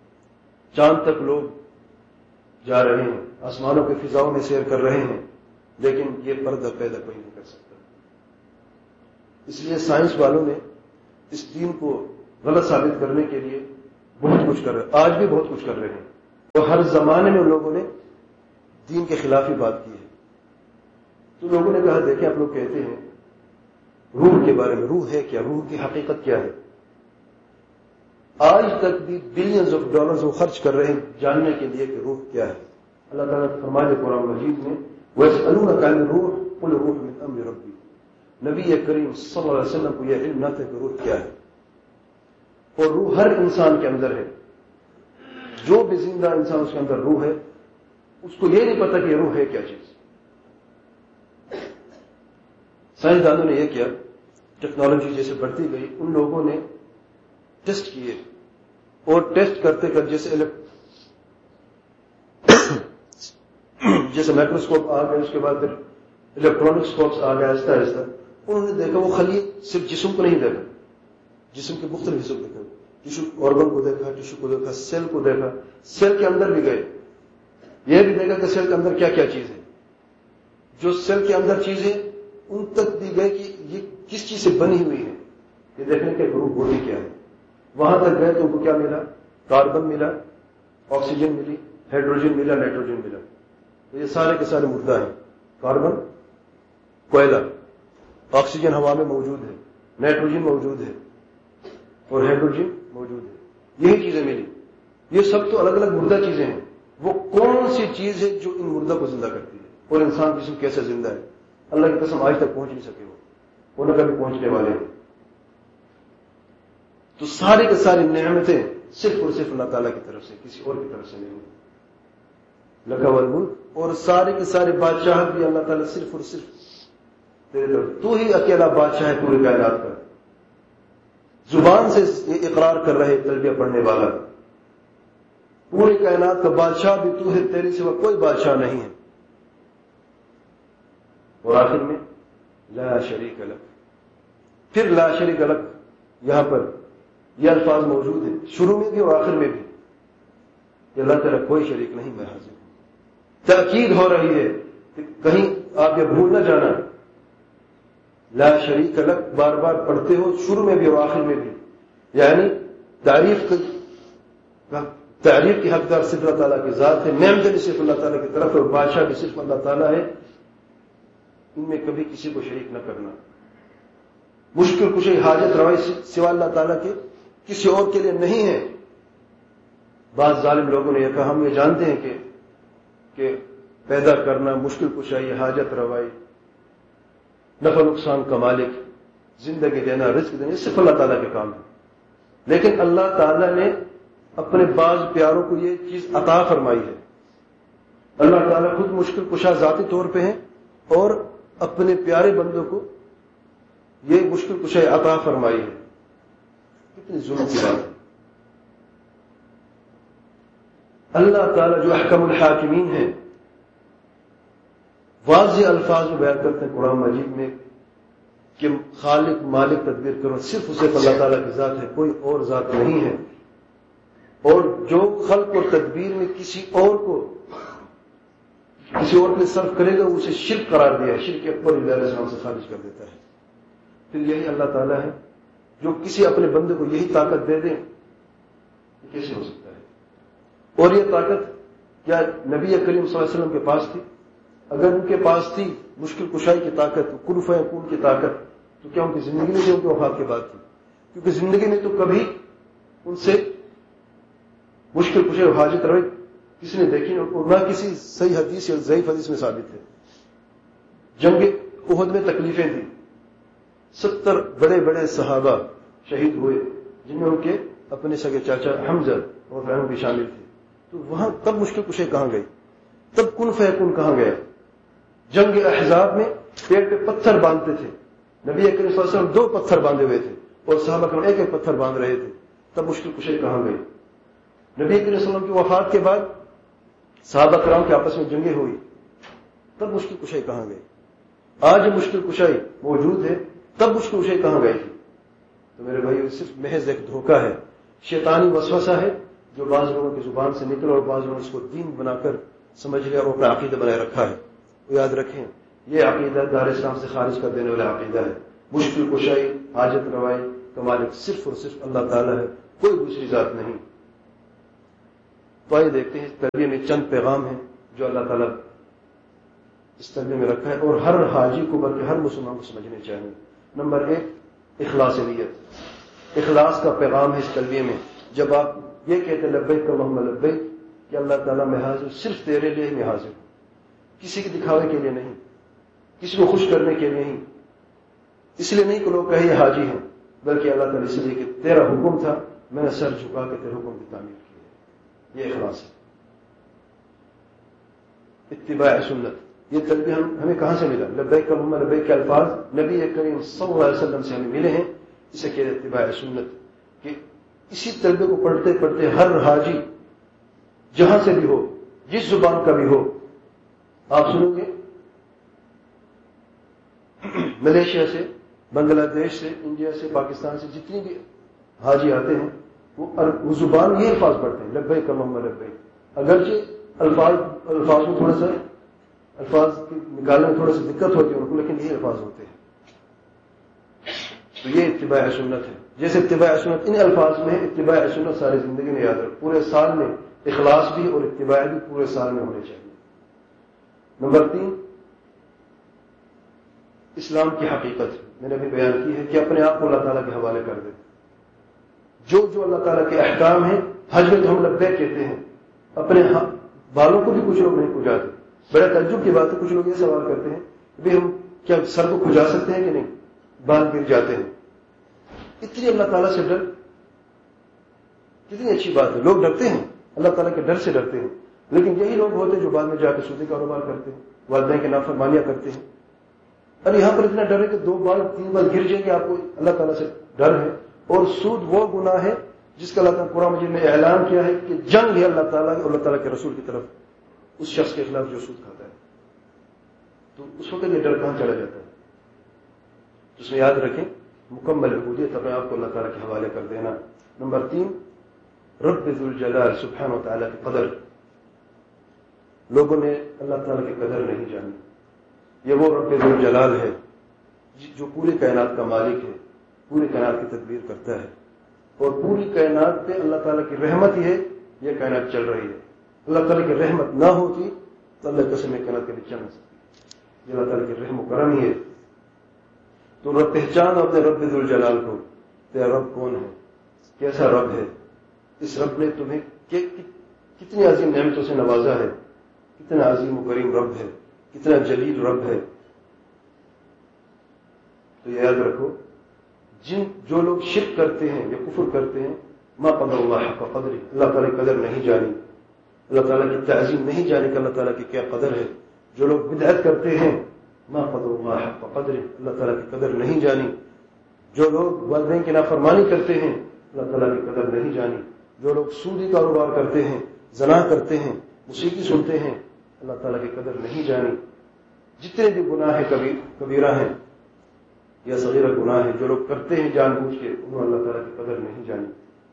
چاند تک لوگ جا رہے ہیں، آسمانوں کے فضاؤں میں سیر کر رہے ہیں، لیکن یہ پردہ پیدا کوئی نہیں کر سکتا. اس لیے سائنس والوں نے اس دین کو غلط ثابت کرنے کے لیے بہت کچھ کر رہے ہیں، آج بھی بہت کچھ کر رہے ہیں. تو ہر زمانے میں ان لوگوں نے دین کے خلاف ہی بات کی ہے. تو لوگوں نے کہا دیکھیں آپ لوگ کہتے ہیں روح کے بارے میں، روح ہے کیا، روح کی حقیقت کیا ہے. آج تک بھی بلینز آف ڈالرز وہ خرچ کر رہے ہیں جاننے کے لیے کہ روح کیا ہے. اللہ تعالیٰ فرمائے قرآن مجید میں وَيَسْأَلُونَكَ عَنِ الرُّوحِ قُلْ الرُّوحُ مِنْ أَمْرِ رَبِّي. نبی کریم صلی اللہ علیہ وسلم کو یہ علم نہ تھا کہ روح کیا ہے. اور روح ہر انسان کے اندر ہے. جو بھی زندہ انسان اس کے اندر روح ہے، اس کو یہ نہیں پتا کہ یہ روح ہے کیا چیز. سائنسدانوں نے یہ کیا، ٹیکنالوجی جیسے بڑھتی گئی ان لوگوں نے ٹیسٹ کیے، اور ٹیسٹ کرتے کر جیسے جیسے مائکروسکوپ آ گئے، اس کے بعد پھر الیکٹرانک اسکوپس آ گئے، آہستہ آہستہ انہوں نے دیکھا وہ خلی صرف جسم کو نہیں دیکھا، جسم کے مختلف حصوں کو دیکھا، ٹیشو آرگن کو دیکھا، ٹیشو کو دیکھا، سیل کو دیکھا، سیل کے اندر بھی گئے، یہ بھی دیکھا کہ سیل کے اندر کیا کیا چیز ہے. جو سیل کے اندر چیز ہے ان تک بھی گئے کہ یہ کس چیز سے بنی ہوئی ہے، یہ دیکھنے کے گروپ بوڈی کیا ہے. وہاں تک گئے تو ان کو کیا ملا، کاربن ملا، آکسیجن ملی، ہائیڈروجن ملا، نائٹروجن ملا. تو یہ سارے کے سارے مردہ ہیں. کاربن کوئلہ، آکسیجن ہوا میں موجود ہے، نائٹروجن موجود ہے اور ہائیڈروجن موجود ہے. یہی چیزیں ملی. یہ سب تو الگ الگ مردہ چیزیں ہیں. وہ کون سی چیز ہے جو ان مردہ کو زندہ کرتی ہے، اور انسان جسم کیسے زندہ ہے؟ اللہ کی قسم آج تک پہنچ نہیں سکے وہ، وہ نہ کبھی پہنچنے والے ہیں. تو ساری کے ساری نعمتیں صرف اور صرف اللہ تعالیٰ کی طرف سے، کسی اور کی طرف سے نہیں. لکا والملک، اور سارے کے سارے بادشاہ بھی اللہ تعالیٰ صرف اور صرف تیرے طرف. تو ہی اکیلا بادشاہ ہے پورے کائنات کا. زبان سے یہ اقرار کر رہے تلبیہ پڑھنے والا، پوری کائنات کا بادشاہ بھی تو ہے، تیرے سوا کوئی بادشاہ نہیں ہے. اور آخر میں لا شریک لک. پھر لا شریک لک یہاں پر یہ الفاظ موجود ہیں شروع میں بھی اور آخر میں بھی کہ اللہ تعالیٰ کوئی شریک نہیں، میں حاضر ہوں. تاکید ہو رہی ہے کہ کہیں آپ یہ بھول نہ جانا، لا شریک لک بار بار پڑھتے ہو شروع میں بھی اور آخر میں بھی، یعنی تعریف تعریف کی حقدار صرف اللہ تعالیٰ کی ذات ہے، نعمت بھی صرف اللہ تعالیٰ کی طرف ہے، اور بادشاہ بھی صرف اللہ تعالیٰ ہے. ان میں کبھی کسی کو شریک نہ کرنا. مشکل کشی حاجت روائی سوا اللہ تعالیٰ کے کسی اور کے لیے نہیں ہے. بعض ظالم لوگوں نے یہ کہا ہم یہ جانتے ہیں کہ کہ پیدا کرنا، مشکل کشائی، حاجت روائی، نفع نقصان کا مالک، زندگی دینا، رزق دینا، یہ صرف اللہ تعالیٰ کے کام ہے. لیکن اللہ تعالیٰ نے اپنے بعض پیاروں کو یہ چیز عطا فرمائی ہے. اللہ تعالیٰ خود مشکل کشا ذاتی طور پہ ہیں، اور اپنے پیارے بندوں کو یہ مشکل کشائی عطا فرمائی ہے. کتنی ظلم کی بات ہے. اللہ تعالیٰ جو احکم الحاکمین ہیں واضح الفاظ میں بیان کرتے ہیں قرآن مجید میں کہ خالق مالک تدبیر کرو صرف اسے اللہ تعالیٰ کی ذات ہے، کوئی اور ذات نہیں ہے. اور جو خلق اور تدبیر میں کسی اور کو کسی اور کے صرف کرے گا اسے شرک قرار دیا ہے، شرک اکبر اللہ علیہ السلام سے خارج کر دیتا ہے. پھر یہی اللہ تعالیٰ ہے جو کسی اپنے بندے کو یہی طاقت دے دیں، کیسے ہو سکتا ہے؟ اور یہ طاقت کیا نبی کریم صلی اللہ علیہ وسلم کے پاس تھی؟ اگر ان کے پاس تھی مشکل کشائی کی طاقت، کن فیکون کی طاقت، تو کیا ان کی زندگی میں سے ان کی وفات کے بعد تھی؟ کیونکہ زندگی میں تو کبھی ان سے مشکل کشائی اور حاجت روائی کسی نے دیکھی نہیں، اور نہ کسی صحیح حدیث یا ضعیف حدیث میں ثابت ہے. جنگ احد میں تکلیفیں تھیں، ستر بڑے بڑے صحابہ شہید ہوئے جن میں ان کے اپنے سگے چاچا حمزہ اور بہنوں بھی شامل تھے. تو وہاں تب مشکل کشائی کہاں گئی؟ تب کن فیکون کہاں گیا؟ جنگ احزاب میں پیٹ پہ پتھر باندھتے تھے، نبی کریم صلی اللہ علیہ وسلم دو پتھر باندھے ہوئے تھے اور صحابہ کرام ایک ایک پتھر باندھ رہے تھے. تب مشکل کشائی کہاں گئی؟ نبی کریم صلی اللہ علیہ وسلم کی وفات کے بعد صحابہ کرام کے آپس میں جنگیں ہوئی، تب مشکل کشائی کہاں گئی؟ آج مشکل کشائی موجود ہے، تب مشکل کشائی کہاں گئی تھی؟ تو میرے بھائی صرف محض ایک دھوکہ ہے، شیطانی وسوسہ ہے جو بعض لوگوں کی زبان سے نکلا اور بعض لوگوں نے اس کو دین بنا کر سمجھ لیا اور اپنا عقیدہ بنائے رکھا ہے. وہ یاد رکھیں یہ عقیدہ دار اسلام سے خارج کر دینے والا عقیدہ ہے. مشکل کشائی، حاجت روائی کا مالک صرف اور صرف اللہ تعالیٰ ہے، کوئی دوسری ذات نہیں. تو آئیے دیکھتے ہیں اس تربیت میں چند پیغام ہیں جو اللہ تعالیٰ اس تربیت میں رکھا ہے اور ہر حاجی کو بلکہ ہر مسلمان کو سمجھنے چاہیے. نمبر ایک، اخلاص نیت. اخلاص کا پیغام ہے اس تربیت میں. جب آپ یہ کہتے ہیں لبیک اللہم لبیک کہ اللہ تعالیٰ میں حاضر، صرف تیرے لیے میں حاضر ہوں، کسی کے دکھاوے کے لیے نہیں، کسی کو خوش کرنے کے لیے نہیں، اس لیے نہیں کہ لوگ کہیں حاجی ہیں، بلکہ اللہ تعالیٰ اس لیے کہ تیرا حکم تھا، میں نے سر جھکا کے تیرے حکم کی تعمیر کی ہے. یہ اخلاص ہے. اتباع سنت. یہ تربیت ہم ہمیں کہاں سے ملا؟ لبیک اللہم لبیک کے الفاظ نبی کریم صلی اللہ علیہ وسلم سے ہمیں ملے ہیں. اسے کہتے ہیں اتباع سنت. کہ اسی تربیت کو پڑھتے پڑھتے ہر حاجی جہاں سے بھی ہو، جس زبان کا بھی ہو، آپ سنو گے ملیشیا سے، بنگلہ دیش سے، انڈیا سے، پاکستان سے جتنی بھی حاجی آتے ہیں وہ زبان یہ الفاظ پڑھتے ہیں لبیک اللہم لبیک. اگرچہ الفاظ الفاظ میں تھوڑا سا الفاظ نکالنے میں تھوڑا سا دقت ہوتی ہے ان کو، لیکن یہ الفاظ ہوتے ہیں. تو یہ اتباع سنت ہے. جیسے اتباع سنت ان الفاظ میں، اتباع سنت ساری زندگی میں یاد رکھ. پورے سال میں اخلاص بھی اور اتباع بھی پورے سال میں ہونے چاہیے. نمبر تین، اسلام کی حقیقت میں نے ابھی بیان کی ہے کہ اپنے آپ کو اللہ تعالیٰ کے حوالے کر دیں. جو جو اللہ تعالیٰ کے احکام ہیں، حج میں تو ہم لبیک کہتے ہیں، اپنے بالوں کو بھی کچھ لوگ نہیں کھجاتے. بڑے تعجب کی بات ہے، کچھ لوگ یہ سوال کرتے ہیں کہ ہم کیا سر کو کھجا سکتے ہیں کہ نہیں، بال گر جاتے ہیں. اتنی اللہ تعالیٰ سے ڈر، کتنی اچھی بات ہے. لوگ ڈرتے ہیں، اللہ تعالیٰ کے ڈر سے ڈرتے ہیں، لیکن یہی لوگ ہوتے ہیں جو بعد میں جا کے سودی کاروبار کرتے ہیں، والدین کے نافرمانیاں کرتے ہیں. اور یہاں پر اتنا ڈر ہے کہ دو بال تین بال گر جائیں گے، آپ کو اللہ تعالیٰ سے ڈر ہے. اور سود وہ گناہ ہے جس کا اللہ تعالیٰ قرآن مجید میں اعلان کیا ہے کہ جنگ ہے اللہ تعالیٰ اور اللہ تعالیٰ کے رسول کی طرف اس شخص کے خلاف جو سود کھاتا ہے. تو اس وقت یہ ڈر کہاں چلا جاتا ہے؟ تو اس میں یاد رکھیں مکمل عبودیت اپنے آپ کو اللہ تعالیٰ کے حوالے کر دینا. نمبر تین، رب ذو الجلال سبحانہ و تعالیٰ کی قدر. لوگوں نے اللہ تعالیٰ کی قدر نہیں جانی. یہ وہ رب ذو الجلال ہے جو پوری کائنات کا مالک ہے، پوری کائنات کی تدبیر کرتا ہے، اور پوری کائنات پہ اللہ تعالیٰ کی رحمت ہی ہے یہ کائنات چل رہی ہے. اللہ تعالیٰ کی رحمت نہ ہوتی تو اللہ قسم کائنات کے چل نہ سکتی. یہ اللہ تعالیٰ کی رحم و کرم ہی ہے. تو رب پہچان اپنے رب ذو الجلال کو. تیرا رب کون ہے، کیسا رب ہے. اس رب نے تمہیں کتنی عظیم نعمتوں سے نوازا ہے، کتنا عظیم و کریم رب ہے، کتنا جلیل رب ہے. تو یاد رکھو جن جو لوگ شرک کرتے ہیں یا کفر کرتے ہیں، ما قدر اللہ حق قدر، اللہ تعالیٰ کی قدر نہیں جانی، اللہ تعالیٰ کی تعظیم نہیں جانی کہ اللہ تعالیٰ کی کیا قدر ہے. جو لوگ بدعت کرتے ہیں، ما قدر اللہ حق قدر، اللہ تعالیٰ کی قدر نہیں جانی. جو لوگ والدین کی نافرمانی کرتے ہیں، اللہ تعالیٰ کی قدر نہیں جانی. جو لوگ سودی کاروبار کرتے ہیں، زنا کرتے ہیں، موسیقی سنتے ہیں، اللہ تعالیٰ کی قدر نہیں جانی. جتنے بھی گناہ ہیں کبیرہ ہیں یا صغیرہ گناہ ہیں جو لوگ کرتے ہیں جان بوجھ کے، انہوں نے اللہ تعالیٰ کی قدر نہیں جانی.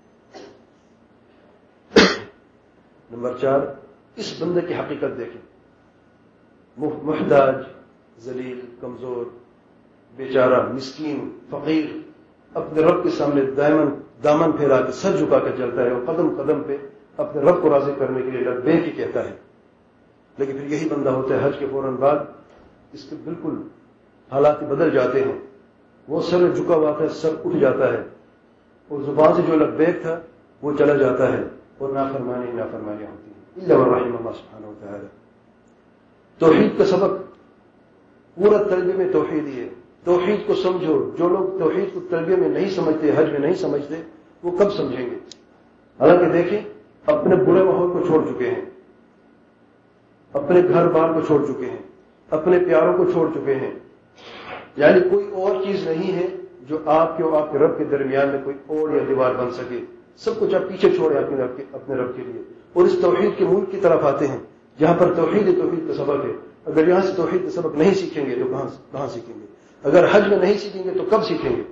نمبر چار، اس بندے کی حقیقت دیکھیں. محتاج، ذلیل، کمزور، بیچارہ، مسکین، فقیر، اپنے رب کے سامنے دائمن دامن پھیلا کے سر جھکا کے چلتا ہے اور قدم قدم پہ اپنے رب کو راضی کرنے کے لیے لبیک ہی کہتا ہے. لیکن پھر یہی بندہ ہوتا ہے حج کے فوراً بعد اس کے بالکل حالات بدل جاتے ہیں. وہ سر جھکا ہوا تھا، سر اٹھ جاتا ہے اور زبان سے جو لبیک تھا وہ چلا جاتا ہے اور نافرمانی نافرمانیاں ہوتی ہیں. الا من رحم اللہ سبحانہ و تعالی. توحید کا سبق پورا تربیت میں توحید ہی ہے. توحید کو سمجھو. جو لوگ توحید کو تربیت میں نہیں سمجھتے، حج میں نہیں سمجھتے، وہ کب سمجھیں گے؟ حالانکہ دیکھیں اپنے برے ماحول کو چھوڑ چکے ہیں، اپنے گھر بار کو چھوڑ چکے ہیں، اپنے پیاروں کو چھوڑ چکے ہیں. یعنی کوئی اور چیز نہیں ہے جو آپ کے اور آپ کے رب کے درمیان میں کوئی اور یا دیوار بن سکے. سب کچھ آپ پیچھے چھوڑیں اپنے رب کے اپنے رب کے لیے، اور اس توحید کے ملک کی طرف آتے ہیں جہاں پر توحید توحید کا سبق ہے. اگر یہاں سے توحید کا سبق نہیں سیکھیں گے تو کہاں کہاں سیکھیں گے؟ اگر حج میں نہیں سیکھیں گے تو کب سیکھیں گے؟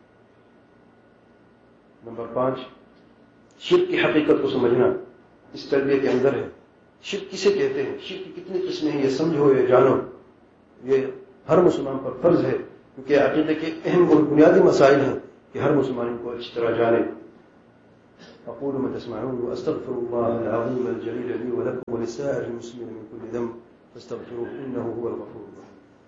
نمبر پانچ، شرک کی حقیقت کو سمجھنا اس تربیت کے اندر ہے. شرک کسے کہتے ہیں، شرک کی کتنی قسمیں ہیں یہ سمجھو یا جانو. یہ ہر مسلمان پر فرض ہے، کیونکہ عقیدے کے اہم اور بنیادی مسائل ہیں کہ ہر مسلمان ان کو اچھی طرح جانے. اقول ما تسمعون واستغفر الله العظيم الجليل لي ولكم ولسائر المسلمين من كل ذنب فاستغفروه انه هو الغفور الرحيم.